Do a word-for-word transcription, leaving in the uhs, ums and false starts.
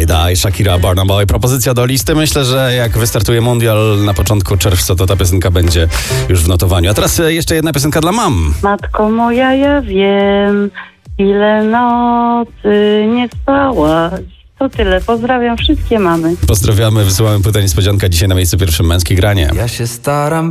Lajda i Shakira, Burna Boy. Propozycja do listy. Myślę, że jak wystartuje mundial na początku czerwca, to ta piosenka będzie już w notowaniu. A teraz jeszcze jedna piosenka dla mam. Matko moja, ja wiem, ile nocy nie spałaś. To tyle. Pozdrawiam wszystkie mamy. Pozdrawiamy, wysyłamy płytę niespodzianka dzisiaj na miejscu pierwszym Męskie Granie. Ja się staram